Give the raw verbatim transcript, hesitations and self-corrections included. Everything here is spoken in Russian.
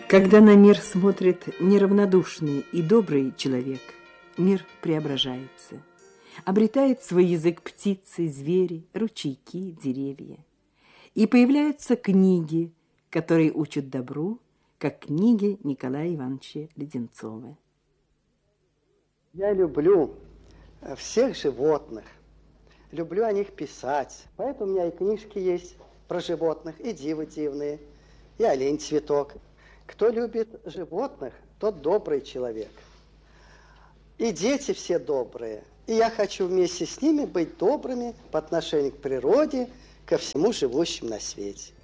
Когда на мир смотрит неравнодушный и добрый человек, мир преображается. Обретает свой язык птицы, звери, ручейки, деревья. И появляются книги, которые учат добру, как книги Николая Ивановича Леденцова. Я люблю всех животных, люблю о них писать. Поэтому у меня и книжки есть про животных, и дивы дивные, и олень-цветок. Кто любит животных, тот добрый человек. И дети все добрые. И я хочу вместе с ними быть добрыми по отношению к природе, ко всему живущему на свете.